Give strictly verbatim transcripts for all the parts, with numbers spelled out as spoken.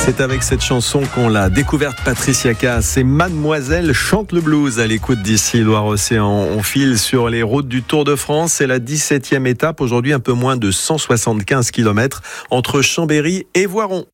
C'est avec cette chanson qu'on l'a découverte, Patricia Cass. Et Mademoiselle chante le blues à l'écoute d'ici Loire-Océan. On file sur les routes du Tour de France. C'est la dix-septième étape. Aujourd'hui, un peu moins de cent soixante-quinze kilomètres entre Chambéry et Voiron.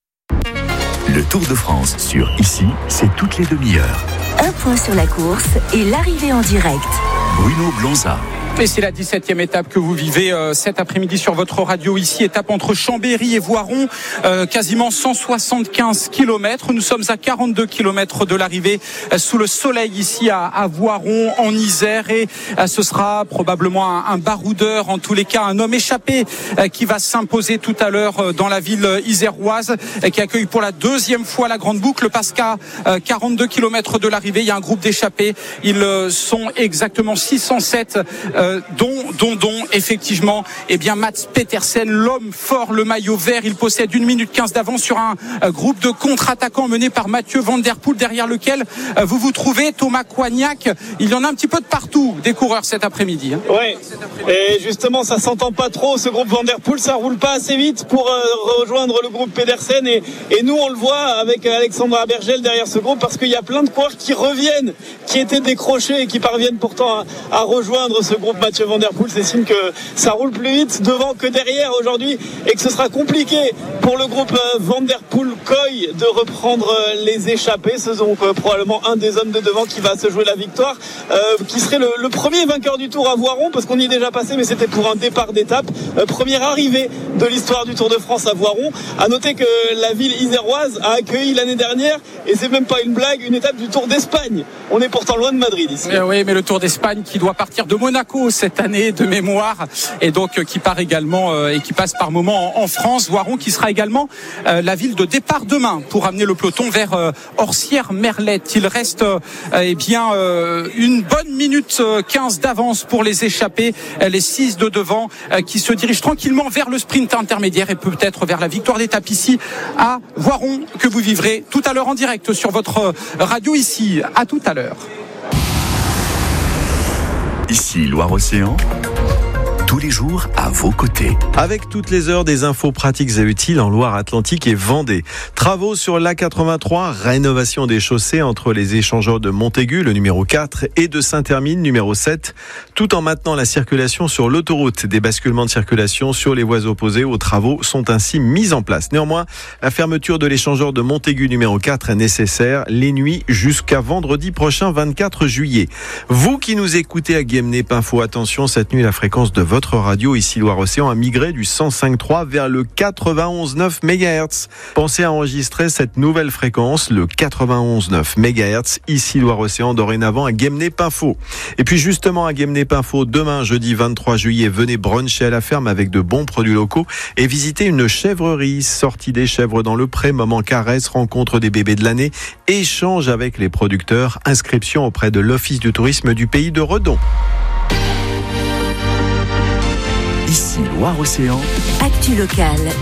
Le Tour de France sur Ici, c'est toutes les demi-heures. Un point sur la course et l'arrivée en direct. Bruno Blonza. Et c'est la dix-septième étape que vous vivez euh, cet après-midi sur votre radio ici, étape entre Chambéry et Voiron, euh, quasiment cent soixante-quinze kilomètres. Nous sommes à quarante-deux kilomètres de l'arrivée euh, sous le soleil ici à, à Voiron en Isère et euh, ce sera probablement un, un baroudeur, en tous les cas un homme échappé euh, qui va s'imposer tout à l'heure euh, dans la ville iséroise euh, qui accueille pour la deuxième fois la Grande Boucle parce qu'à euh, quarante-deux kilomètres de l'arrivée, il y a un groupe d'échappés. Ils euh, sont exactement six cent sept euh, dont, dont, dont, effectivement, eh bien, Mats Petersen, l'homme fort, le maillot vert, il possède une minute quinze d'avance sur un euh, groupe de contre-attaquants mené par Mathieu Van Der Poel, derrière lequel euh, vous vous trouvez, Thomas Coignac. Il y en a un petit peu de partout, des coureurs cet après-midi. Hein. Oui, et justement, ça s'entend pas trop, ce groupe Van Der Poel, ça roule pas assez vite pour euh, rejoindre le groupe Pedersen, et, et nous, on le voit avec Alexandra Bergel derrière ce groupe, parce qu'il y a plein de coureurs qui reviennent, qui étaient décrochés et qui parviennent pourtant à, à rejoindre ce groupe Mathieu Van Der Poel. C'est signe que ça roule plus vite devant que derrière aujourd'hui et que ce sera compliqué pour le groupe Van Der Poel-Koy de reprendre les échappées. C'est donc probablement un des hommes de devant qui va se jouer la victoire, euh, qui serait le, le premier vainqueur du Tour à Voiron, parce qu'on y est déjà passé, mais c'était pour un départ d'étape. Euh, première arrivée de l'histoire du Tour de France à Voiron. À noter que la ville iséroise a accueilli l'année dernière, et c'est même pas une blague, une étape du Tour d'Espagne. On est pourtant loin de Madrid ici. Euh, oui, mais le Tour d'Espagne qui doit partir de Monaco cette année de mémoire, et donc euh, qui part également euh, et qui passe par moments en, en France. Voiron qui sera également euh, la ville de départ demain pour amener le peloton vers euh, Orsières-Merlette. Il reste euh, eh bien euh, une bonne minute quinze d'avance pour les échappés, euh, les six de devant euh, qui se dirigent tranquillement vers le sprint intermédiaire et peut-être vers la victoire d'étape ici à Voiron, que vous vivrez tout à l'heure en direct sur votre radio ici. À tout à l'heure. Ici Loire-Océan, tous les jours à vos côtés. Avec toutes les heures des infos pratiques et utiles en Loire-Atlantique et Vendée. Travaux sur l'A quatre-vingt-trois, rénovation des chaussées entre les échangeurs de Montaigu, le numéro quatre, et de Saint-Hermine, numéro sept, tout en maintenant la circulation sur l'autoroute. Des basculements de circulation sur les voies opposées aux travaux sont ainsi mis en place. Néanmoins, la fermeture de l'échangeur de Montaigu, numéro quatre, est nécessaire les nuits jusqu'à vendredi prochain, vingt-quatre juillet. Vous qui nous écoutez à Guémené-Pinfo, attention, cette nuit, la fréquence de votre Votre radio ici Loire-Océan a migré du cent cinq virgule trois vers le quatre-vingt-onze virgule neuf mégahertz. Pensez à enregistrer cette nouvelle fréquence, le quatre-vingt-onze virgule neuf mégahertz, ici Loire-Océan, dorénavant à Guémené-Pinfo. Et puis justement à Guémené-Pinfo, demain jeudi vingt-trois juillet, venez bruncher à la ferme avec de bons produits locaux et visiter une chèvrerie, sortie des chèvres dans le pré, moment caresse, rencontre des bébés de l'année, échange avec les producteurs, inscription auprès de l'Office du tourisme du pays de Redon. Ici Loire-Océan. Actu locale